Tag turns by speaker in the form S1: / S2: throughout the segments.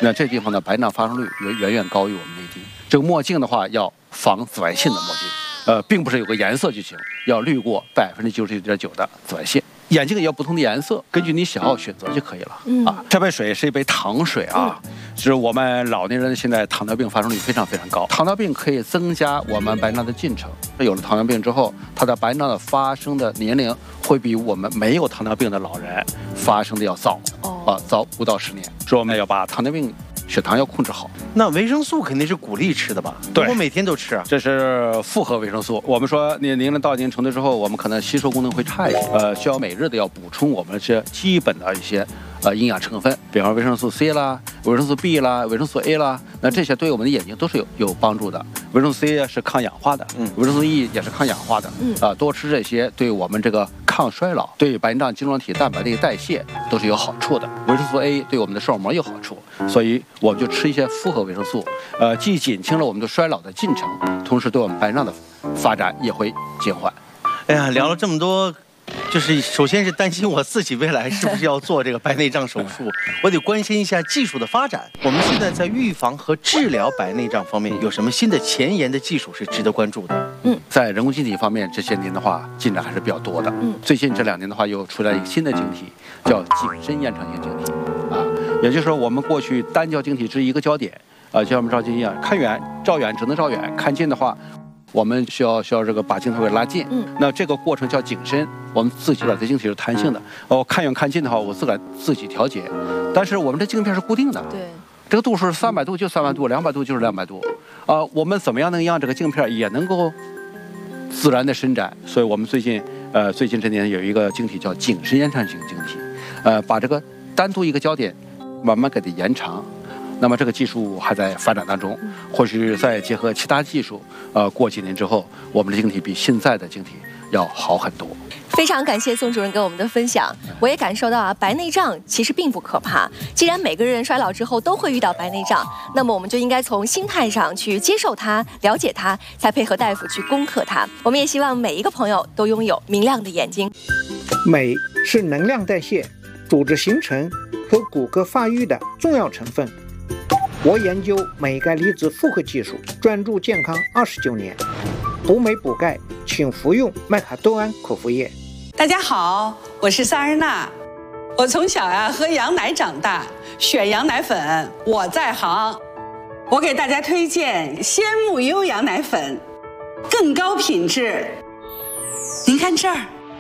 S1: 那这地方的白内障发生率远远高于我们内镜。这个墨镜的话要防紫外线的墨镜，并不是有个颜色就行，要滤过99.9%的紫外线。眼镜也有不同的颜色，根据你想要选择就可以了。这杯水是一杯糖水啊，是我们老年人现在糖尿病发生率非常高。糖尿病可以增加我们白内障的进程。有了糖尿病之后，它的白内障的发生的年龄会比我们没有糖尿病的老人发生的要早早5到10年。所以我们要把糖尿病血糖要控制好。
S2: 那维生素肯定是鼓励吃的吧？
S1: 对，
S2: 我每天都吃啊。
S1: 这是复合维生素。我们说年龄到一定程度之后，我们可能吸收功能会差一些，需要每日的要补充我们这基本的一些营养成分，比方维生素 C 啦、维生素 B 啦、维生素 A 啦，那这些对我们的眼睛都是有帮助的。维生素 C 是抗氧化的，维生素 E 也是抗氧化的，多吃这些对我们这个抗衰老、对白内障晶状体蛋白的代谢都是有好处的。维生素 A 对我们的视网膜有好处，所以我们就吃一些复合维生素，既减轻了我们的衰老的进程，同时对我们白内障的发展也会减缓。
S2: 哎呀，聊了这么多。就是首先是担心我自己未来是不是要做这个白内障手术，我得关心一下技术的发展。我们现在在预防和治疗白内障方面有什么新的前沿的技术是值得关注的？
S1: 在人工晶体方面这些年的话进展还是比较多的。最近这2年的话又出来一个新的晶体，叫景深延长性晶体也就是说我们过去单焦晶体只一个焦点就像我们照镜一样，看远照远只能照远，看近的话我们需要这个把镜头给拉近，那这个过程叫景深，我们自己的晶体是弹性的，看远看近的话，我自己调节，但是我们这镜片是固定的，
S3: 对，
S1: 这个度数是300度就300度，200度就是200度，我们怎么样能让这个镜片也能够自然的伸展？所以我们最近这年有一个晶体叫景深延长型晶体，把这个单独一个焦点慢慢给它延长。那么这个技术还在发展当中，或许再结合其他技术，过几年之后，我们的晶体比现在的晶体要好很多。
S3: 非常感谢宋主任给我们的分享，我也感受到白内障其实并不可怕。既然每个人衰老之后都会遇到白内障，那么我们就应该从心态上去接受它、了解它，才配合大夫去攻克它。我们也希望每一个朋友都拥有明亮的眼睛。
S4: 镁是能量代谢、组织形成和骨骼发育的重要成分。我研究镁钙离子复合技术，专注健康29年。补镁补钙，请服用麦卡多胺口服液。
S5: 大家好，我是萨尔娜。我从小喝羊奶长大，选羊奶粉我在行。我给大家推荐鲜木优羊奶粉，更高品质。您看这儿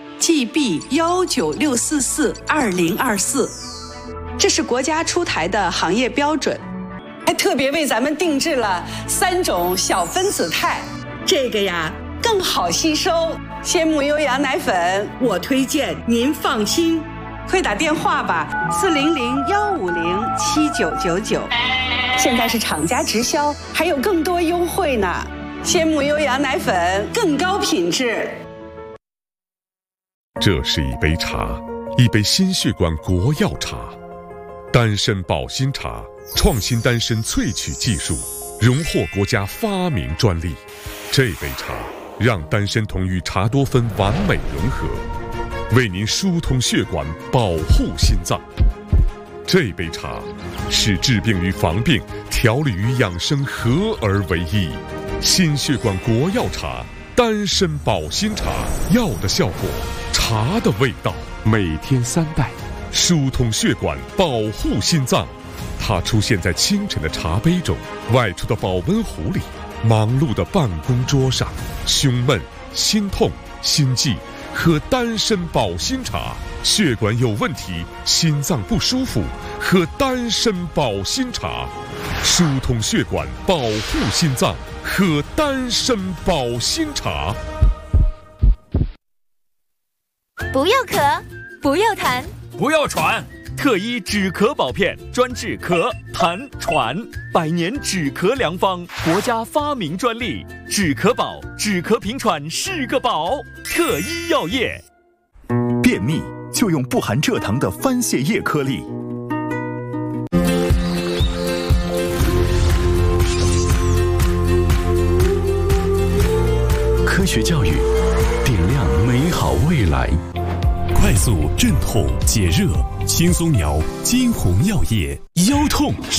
S5: ，GB196442024，这是国家出台的行业标准。还特别为咱们定制了3种小分子肽，这个更好吸收。鲜木优羊奶粉，我推荐，您放心。快打电话吧，400-150-7999。现在是厂家直销，还有更多优惠呢。鲜木优羊奶粉，更高品质。
S6: 这是一杯茶，一杯心血管国药茶，丹参保心茶。创新丹参萃取技术，荣获国家发明专利。这杯茶让丹参酮与茶多酚完美融合，为您疏通血管，保护心脏。这杯茶是治病与防病、调理与养生合而为一。心血管国药茶，丹参保心茶，药的效果，茶的味道，每天3袋，疏通血管，保护心脏。它出现在清晨的茶杯中，外出的保温壶里，忙碌的办公桌上。胸闷、心痛、心悸，喝丹参保心茶；血管有问题、心脏不舒服，喝丹参保心茶。疏通血管，保护心脏，喝丹参保心茶。
S3: 不要咳，不要痰，
S7: 不要喘。特医止咳宝片，专治咳、痰、喘，100年止咳良方，国家发明专利。止咳宝，止咳平喘是个宝。特医药业。
S8: 便秘就用不含蔗糖的番泻叶颗粒。科学教育，点亮美好未来。
S9: 快速镇痛解热，轻松摇金红药业。腰痛